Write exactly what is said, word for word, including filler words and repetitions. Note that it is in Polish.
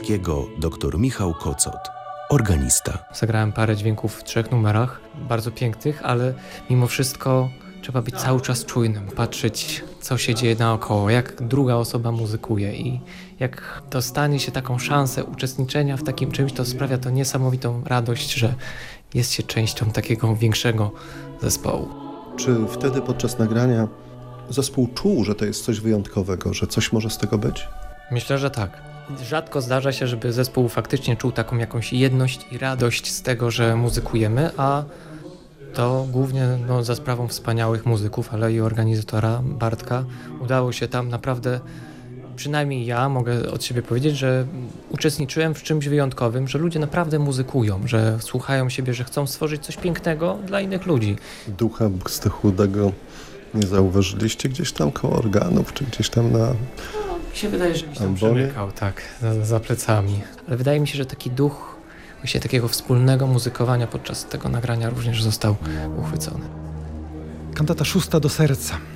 Wysockiego dr Michał Kocot, organista. Zagrałem parę dźwięków w trzech numerach, bardzo pięknych, ale mimo wszystko trzeba być cały czas czujnym, patrzeć, co się dzieje naokoło, jak druga osoba muzykuje i jak dostanie się taką szansę uczestniczenia w takim czymś, to sprawia to niesamowitą radość, że jest się częścią takiego większego zespołu. Czy wtedy podczas nagrania zespół czuł, że to jest coś wyjątkowego, że coś może z tego być? Myślę, że tak. Rzadko zdarza się, żeby zespół faktycznie czuł taką jakąś jedność i radość z tego, że muzykujemy, a to głównie no, za sprawą wspaniałych muzyków, ale i organizatora Bartka udało się tam naprawdę, przynajmniej ja mogę od siebie powiedzieć, że uczestniczyłem w czymś wyjątkowym, że ludzie naprawdę muzykują, że słuchają siebie, że chcą stworzyć coś pięknego dla innych ludzi. Ducha Buxtehudego nie zauważyliście gdzieś tam koło organów, czy gdzieś tam na... Mi się wydaje, że gdzieś tam przemykał, tak, za, za plecami. Ale wydaje mi się, że taki duch właśnie takiego wspólnego muzykowania podczas tego nagrania również został uchwycony. Kantata szósta do serca.